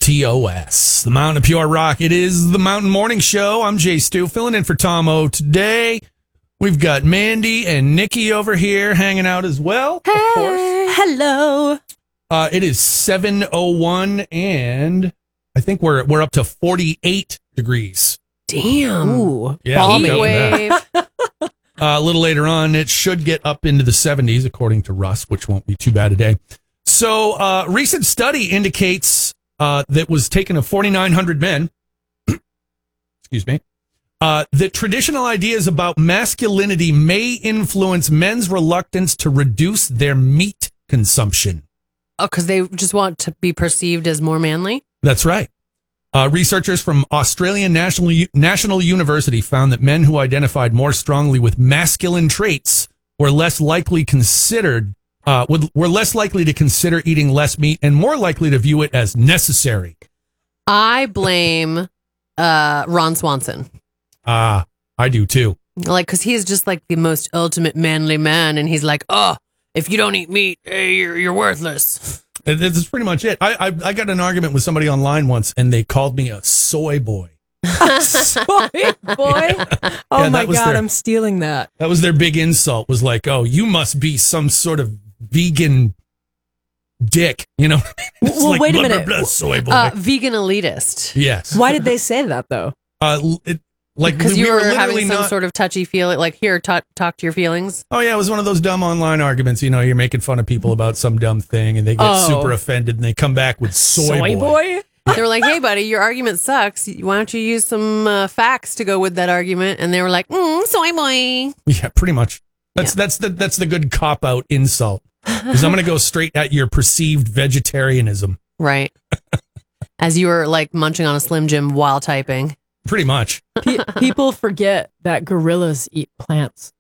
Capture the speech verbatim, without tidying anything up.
T O S, the Mountain of Pure Rock. It is the Mountain Morning Show. I'm Jay Stu, filling in for Tom O today. We've got Mandy and Nikki over here hanging out as well. Hey. Of course. Hello. Uh, it is seven oh one, and I think we're we're up to forty-eight degrees. Damn. Ooh. Yeah, heat wave. uh, a little later on, it should get up into the seventies, according to Russ, which won't be too bad today. So, uh, recent study indicates uh, that was taken of forty-nine hundred men. Excuse me. Uh, that traditional ideas about masculinity may influence men's reluctance to reduce their meat consumption. Oh, because they just want to be perceived as more manly? That's right. Uh, researchers from Australian National U- National University found that men who identified more strongly with masculine traits were less likely considered uh, would, were less likely to consider eating less meat and more likely to view it as necessary. I blame uh, Ron Swanson. Ah, uh, I do too. Like, because he's just like the most ultimate manly man, and he's like, oh, if you don't eat meat, hey, you're, you're worthless. That's pretty much it. I, I I got an argument with somebody online once, and they called me a soy boy. Soy boy? Yeah. Oh Yeah, my was God, their, I'm stealing that. That was their big insult, was like, oh, you must be some sort of vegan dick, you know? Well, like, wait a blah, minute. Blah, blah, soy boy. Uh, vegan elitist. Yes. Why did they say that, though? Uh, it, like Because we you were, were having some not, sort of touchy feeling, like, here, talk, talk to your feelings. Oh, yeah, it was one of those dumb online arguments. You know, you're making fun of people about some dumb thing, and they get Oh. super offended, and they come back with soy, Soy boy. boy? They were like, hey, buddy, your argument sucks. Why don't you use some uh, facts to go with that argument? And they were like, mm, soy boy. Yeah, pretty much. That's Yeah. that's the that's the good cop out insult. Because I'm going to go straight at your perceived vegetarianism. Right. As you were like munching on a Slim Jim while typing. Pretty much. Pe- people forget that gorillas eat plants.